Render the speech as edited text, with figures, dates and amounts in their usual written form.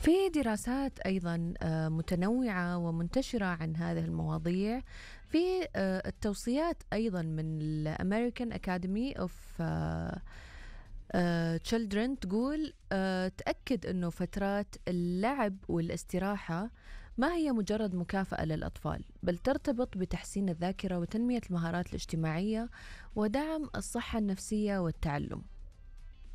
في دراسات أيضا متنوعة ومنتشرة عن هذه المواضيع. في التوصيات أيضا من الأمريكان أكاديمي أوف Children تقول تأكد أنه فترات اللعب والاستراحة ما هي مجرد مكافأة للأطفال، بل ترتبط بتحسين الذاكرة وتنمية المهارات الاجتماعية ودعم الصحة النفسية والتعلم.